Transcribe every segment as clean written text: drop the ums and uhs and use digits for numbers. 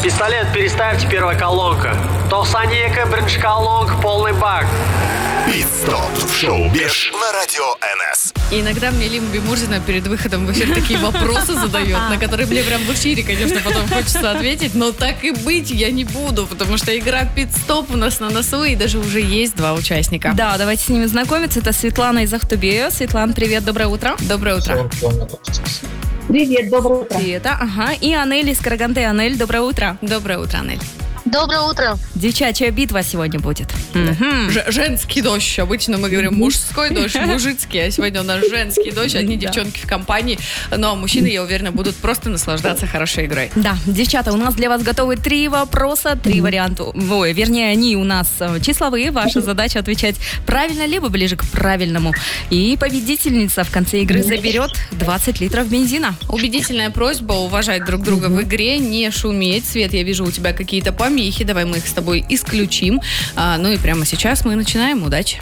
Пистолет переставьте, первая колонка. Толсанека, бридж колонка, полный бак. Пит-стоп в шоу «Беш» на радио НС. Иногда мне Лима Бимурзина перед выходом в эфир такие вопросы задает, на которые мне прям в эфире, конечно, потом хочется ответить, но так и быть я не буду, потому что игра «Пит-стоп» у нас на носу, и даже уже есть 2 участника. Да, давайте с ними знакомиться. Это Светлана из Ахтубе. Светлана, привет, доброе утро. Доброе утро. Привет, доброе утро. Привет, ага. И Анель из Караганды. Анель, доброе утро. Доброе утро, Анель. Доброе утро. Девчачья битва сегодня будет. Мгм. Женский дождь. Обычно мы говорим мужской дождь, мужицкий, а сегодня у нас женский дождь. Одни девчонки в компании, но мужчины, я уверена, будут просто наслаждаться хорошей игрой. Да, девчата, у нас для вас готовы 3 вопроса, 3 варианта. Ой, вернее, они у нас числовые. Ваша задача отвечать правильно, либо ближе к правильному. И победительница в конце игры заберет 20 литров бензина. Убедительная просьба уважать друг друга в игре, не шуметь. Свет, я вижу у тебя какие-то помехи, давай мы их с тобой исключим. Ну и прямо сейчас мы начинаем. Удачи!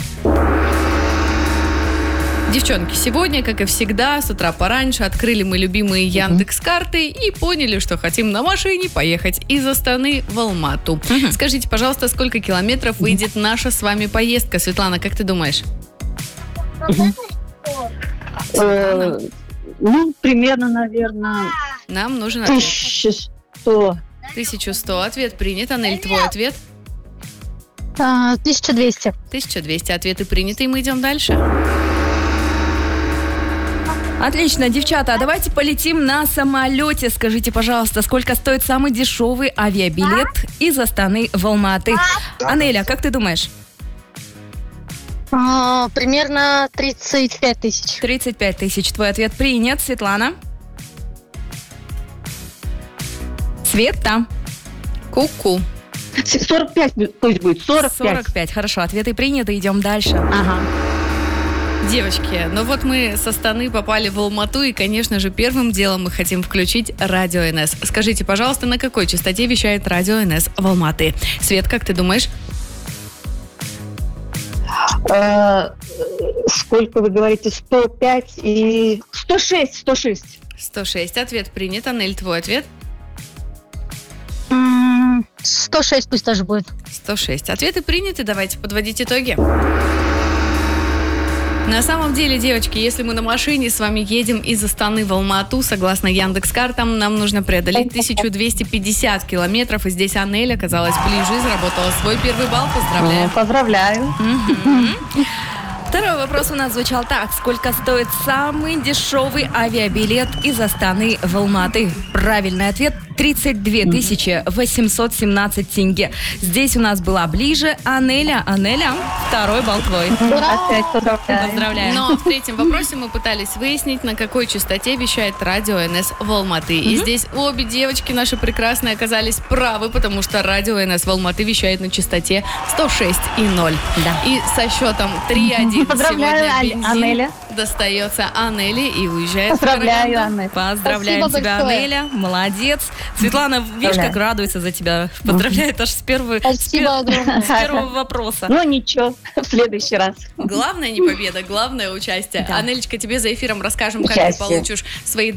Девчонки, сегодня, как и всегда, с утра пораньше открыли мы любимые Яндекс.Карты и поняли, что хотим на машине поехать из Астаны в Алмату. Скажите, пожалуйста, сколько километров выйдет наша с вами поездка? Светлана, как ты думаешь? Примерно, наверное, Нам нужен ответ. 1100. 1100. Ответ принят. Анель, твой ответ? 1200. 1200. Ответы приняты, и мы идем дальше. Отлично, девчата, а давайте полетим на самолете. Скажите, пожалуйста, сколько стоит самый дешевый авиабилет из Астаны в Алматы? Анеля, как ты думаешь? Примерно 35 тысяч. 35 тысяч. Твой ответ принят. Светлана? Света? Ку-ку. 45 пусть будет. 45. 45. Хорошо, ответы приняты. Идем дальше. Ага. Девочки, ну вот мы со Астаны попали в Алмату, и, конечно же, первым делом мы хотим включить радио НС. Скажите, пожалуйста, на какой частоте вещает радио НС в Алматы? Свет, как ты думаешь? Сколько вы говорите? 105 и 106. 106. 106. Ответ принят. Анель, твой ответ? 106 пусть тоже будет. 106. Ответы приняты. Давайте подводить итоги. На самом деле, девочки, если мы на машине с вами едем из Астаны в Алмату, согласно Яндекс.Картам, нам нужно преодолеть 1250 километров, и здесь Анель оказалась ближе, заработала свой первый балл. Поздравляю. Поздравляю. Второй вопрос у нас звучал так. Сколько стоит самый дешевый авиабилет из Астаны в Алматы? Правильный ответ – 32 817 тенге. Здесь у нас была ближе Анеля. Анеля, второй балл твой. Опять поздравляю. Поздравляю. Но в третьем вопросе мы пытались выяснить, на какой частоте вещает радио НС в Алматы. И здесь обе девочки наши прекрасные оказались правы, потому что радио НС в Алматы вещает на частоте 106,0. Да. И со счетом 3-1 Поздравляю, сегодня бензин Анеля. достается Анеле и уезжает в Поздравляю, Караганду. Анна. Поздравляем Спасибо тебя, большое. Анеля. Молодец. Светлана, видишь, как радуется за тебя. Поздравляет аж с первого вопроса. Ну ничего, в следующий раз. Главное не победа, главное участие. Да. Анелечка, тебе за эфиром расскажем, как ты Участие. получишь свои